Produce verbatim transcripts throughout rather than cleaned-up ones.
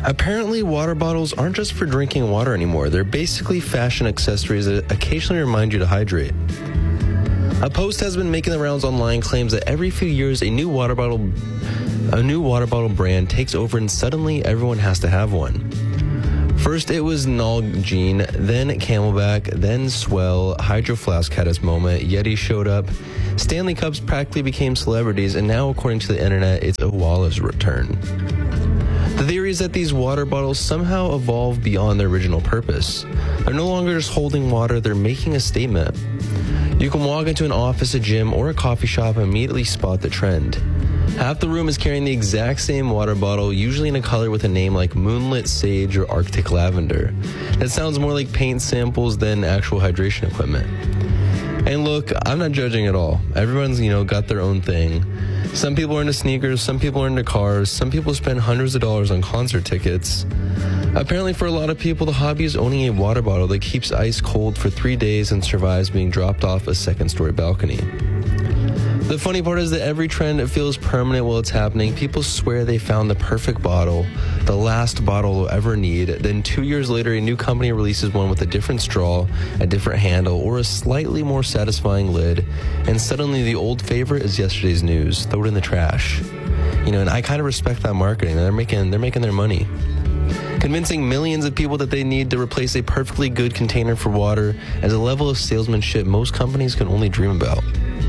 Apparently, water bottles aren't just for drinking water anymore. They're basically fashion accessories that occasionally remind you to hydrate. A post has been making the rounds online, claims that every few years a new water bottle a new water bottle brand takes over and suddenly everyone has to have one. First it was Nalgene, then Camelback, then Swell, Hydro Flask had its moment, Yeti showed up, Stanley Cups practically became celebrities, and now according to the internet, it's Owala's return. The theory is that these water bottles somehow evolved beyond their original purpose. They're no longer just holding water, they're making a statement. You can walk into an office, a gym, or a coffee shop and immediately spot the trend. Half the room is carrying the exact same water bottle, usually in a color with a name like Moonlit Sage or Arctic Lavender. That sounds more like paint samples than actual hydration equipment. And look, I'm not judging at all. Everyone's, you know, got their own thing. Some people are into sneakers, some people are into cars, some people spend hundreds of dollars on concert tickets. Apparently for a lot of people, the hobby is owning a water bottle that keeps ice cold for three days and survives being dropped off a second-story balcony. The funny part is that every trend feels permanent while it's happening. People swear they found the perfect bottle, the last bottle they'll ever need. Then two years later, a new company releases one with a different straw, a different handle, or a slightly more satisfying lid. And suddenly the old favorite is yesterday's news. Throw it in the trash. You know, and I kind of respect that marketing. They're making, they're making their money. Convincing millions of people that they need to replace a perfectly good container for water is a level of salesmanship most companies can only dream about.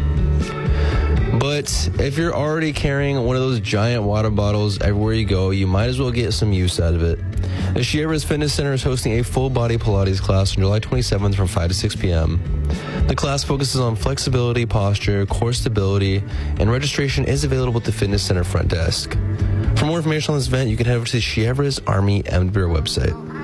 But if you're already carrying one of those giant water bottles everywhere you go, you might as well get some use out of it. The Sierras Fitness Center is hosting a full-body Pilates class on July twenty-seventh from five to six p.m. The class focuses on flexibility, posture, core stability, and registration is available at the Fitness Center front desk. For more information on this event, you can head over to the Sierras Army Emdenburg website.